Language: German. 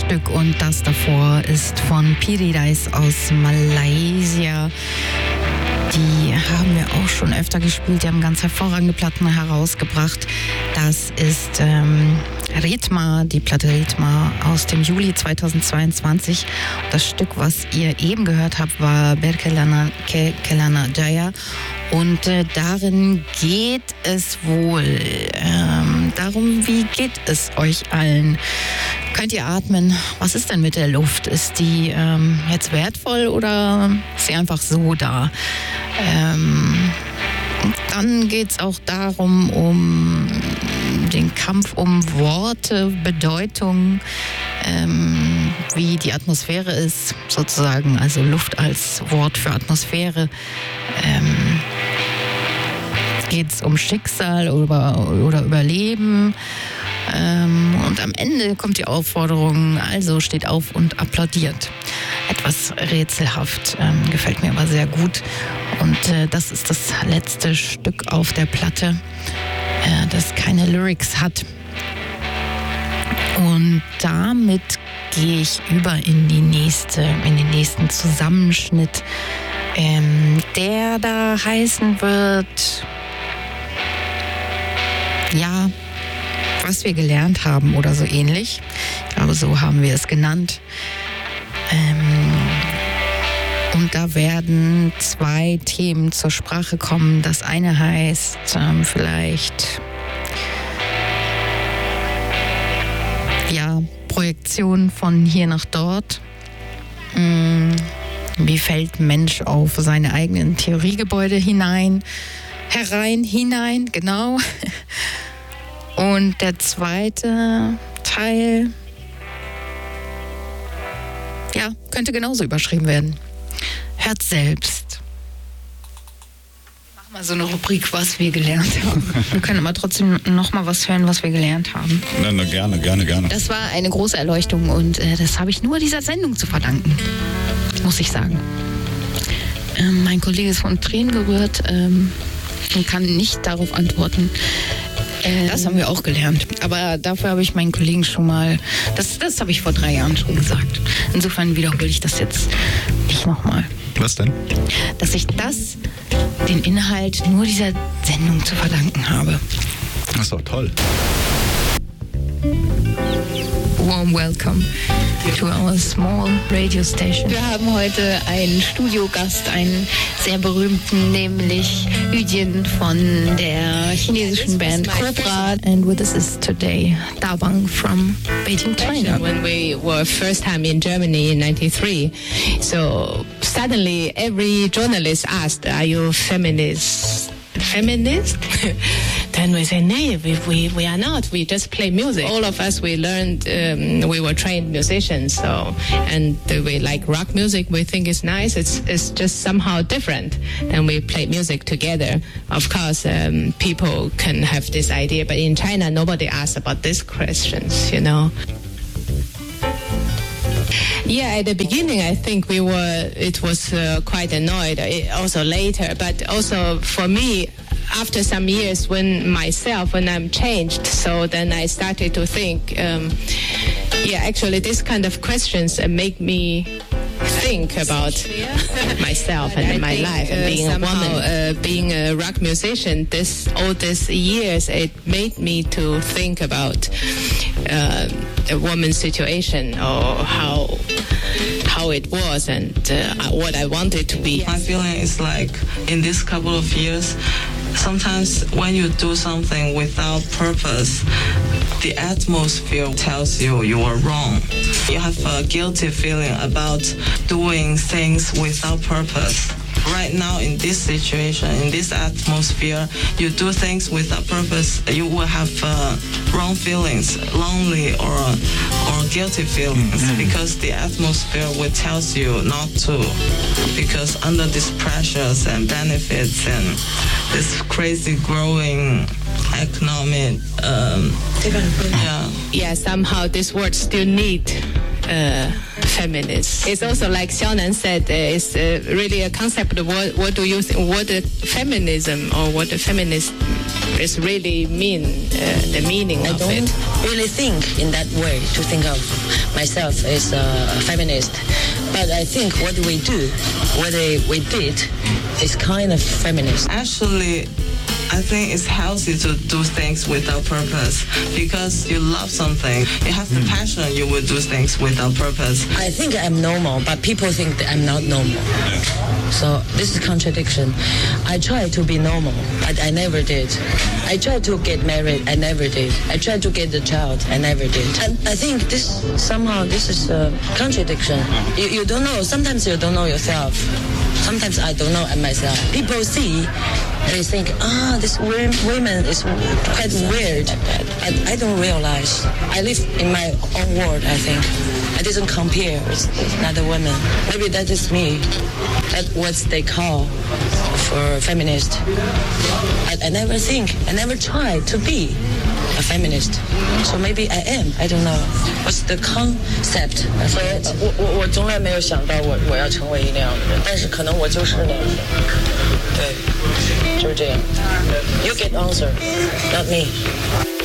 Stück und das davor ist von Pirirais aus Malaysia. Die haben wir auch schon öfter gespielt. Die haben ganz hervorragende Platten herausgebracht. Das ist Ritma, die Platte Ritma aus dem Juli 2022. Das Stück, was ihr eben gehört habt, war Berkelana Kelana Jaya. Und darin geht es wohl darum, wie geht es euch allen? Könnt ihr atmen? Was ist denn mit der Luft? Ist die jetzt wertvoll oder ist sie einfach so da? Dann geht es auch darum, um den Kampf um Worte, Bedeutung, wie die Atmosphäre ist, sozusagen, also Luft als Wort für Atmosphäre. Geht es um Schicksal oder Überleben. Und am Ende kommt die Aufforderung, also steht auf und applaudiert. Etwas rätselhaft, gefällt mir aber sehr gut. Und das ist das letzte Stück auf der Platte, das keine Lyrics hat. Und damit gehe ich über in den nächsten Zusammenschnitt, der da heißen wird, ja, was wir gelernt haben oder so ähnlich. Ich glaube, so haben wir es genannt. Und da werden 2 Themen zur Sprache kommen. Das eine heißt vielleicht, ja, Projektion von hier nach dort. Wie fällt Mensch auf seine eigenen Theoriegebäude hinein, genau. Und der zweite Teil, ja, könnte genauso überschrieben werden. Hört selbst. Mach mal so eine Rubrik, was wir gelernt haben. Wir können aber trotzdem noch mal was hören, was wir gelernt haben. Na, gerne. Das war eine große Erleuchtung und das habe ich nur dieser Sendung zu verdanken, muss ich sagen. Mein Kollege ist von Tränen gerührt und kann nicht darauf antworten. Das haben wir auch gelernt. Aber dafür habe ich meinen Kollegen schon mal, das habe ich vor 3 Jahren schon gesagt. Insofern wiederhole ich das jetzt nicht nochmal. Was denn? Dass ich den Inhalt nur dieser Sendung zu verdanken habe. Das ist doch toll. Warm welcome to our small radio station. Wir haben heute einen Studiogast, einen sehr berühmten, nämlich Yujin von der chinesischen Band Cobra. And with us is today Dabang from Beijing, China. When we were first time in Germany in 93, so suddenly every journalist asked, "Are you feminist?" Then we say, no, we are not. We just play music. All of us, we learned, we were trained musicians, so, and we like rock music. We think it's nice. It's just somehow different. Then we play music together. Of course, people can have this idea, but in China, nobody asks about these questions, you know. Yeah, at the beginning, I think it was quite annoyed, also later, but also for me, after some years when I'm changed, so then I started to think, actually this kind of questions make me think about myself and my life and being a woman. Being a rock musician, all these years, it made me to think about a woman's situation or how it was and what I wanted to be. My feeling is like in this couple of years, sometimes when you do something without purpose, the atmosphere tells you you are wrong. You have a guilty feeling about doing things without purpose. Right now in this situation, in this atmosphere, you do things without purpose, you will have wrong feelings, lonely or guilty feelings, because the atmosphere will tell you not to, because under these pressures and benefits and this crazy growing economic somehow this world still need feminist. It's also like Xiaonan said, it's really a concept of what do you think, what the feminism or what the feminist is really mean, the meaning of it. I don't really think in that way to think of myself as a feminist, but I think what we do, what we did, is kind of feminist. Actually, I think it's healthy to do things without purpose because you love something. You have the passion, you will do things without purpose. I think I'm normal, but people think that I'm not normal. So this is contradiction. I tried to be normal, but I never did. I tried to get married, I never did. I tried to get a child, I never did. And I think this is a contradiction. You don't know. Sometimes you don't know yourself. Sometimes I don't know myself. People see, they think, this woman is quite weird. I don't realize. I live in my own world, I think. I didn't compare with another woman. Maybe that is me. That's what they call for feminist. I never tried to be a feminist. So maybe I am. I don't know. What's the concept of it? 我从来没有想到我要成为那样的人，但是可能我就是那样的人。对，就是这样。You get answer, not me.